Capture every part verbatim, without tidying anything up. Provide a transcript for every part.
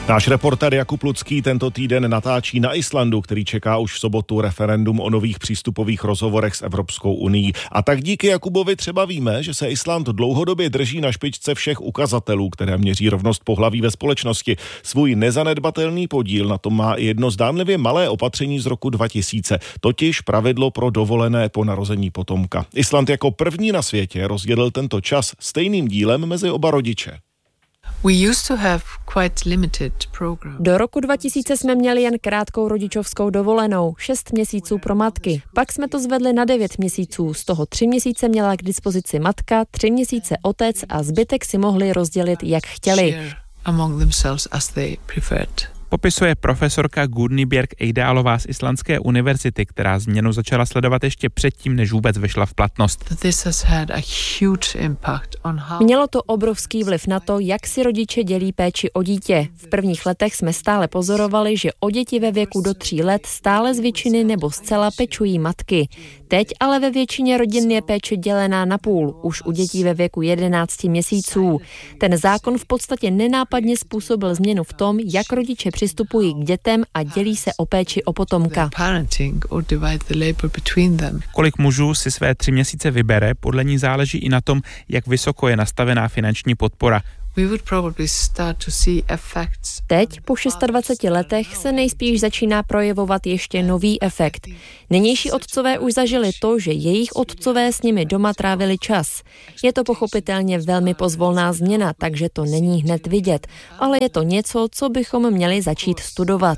Náš reportér Jakub Lucký tento týden natáčí na Islandu, který čeká už v sobotu referendum o nových přístupových rozhovorech s Evropskou unií. A tak díky Jakubovi třeba víme, že se Island dlouhodobě drží na špičce všech ukazatelů, které měří rovnost pohlaví ve společnosti. Svůj nezanedbatelný podíl na tom má i jedno zdánlivě malé opatření z roku dva tisíce, totiž pravidlo pro dovolené po narození potomka. Island jako první na světě rozdělil tento čas stejným dílem mezi oba rodiče. Do roku dva tisíce jsme měli jen krátkou rodičovskou dovolenou, šest měsíců pro matky. Pak jsme to zvedli na devět měsíců, z toho tři měsíce měla k dispozici matka, tři měsíce otec a zbytek si mohli rozdělit, jak chtěli. Popisuje profesorka Guðný Björk Eydalová z Islandské univerzity, která změnu začala sledovat ještě předtím, než vůbec vešla v platnost. Mělo to obrovský vliv na to, jak si rodiče dělí péči o dítě. V prvních letech jsme stále pozorovali, že o děti ve věku do tří let stále z většiny nebo zcela pečují matky. Teď ale ve většině rodin je péče dělená na půl, už u dětí ve věku jedenácti měsíců. Ten zákon v podstatě nenápadně způsobil změnu v tom, jak rodiče přistupují k dětem a dělí se o péči o potomka. Kolik mužů si své tři měsíce vybere, podle ní záleží i na tom, jak vysoko je nastavená finanční podpora. Teď, po dvaceti šesti letech, se nejspíš začíná projevovat ještě nový efekt. Nynější otcové už zažili to, že jejich otcové s nimi doma trávili čas. Je to pochopitelně velmi pozvolná změna, takže to není hned vidět, ale je to něco, co bychom měli začít studovat.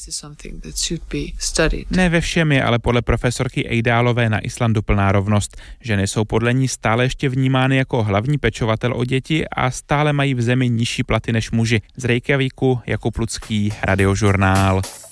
Ne ve všem je ale podle profesorky Eydalové na Islandu plná rovnost. Ženy jsou podle ní stále ještě vnímány jako hlavní pečovatel o děti a stále mají v zemi nižší platy než muži. Z Reykjavíku Jakub Lucký, Radiožurnál.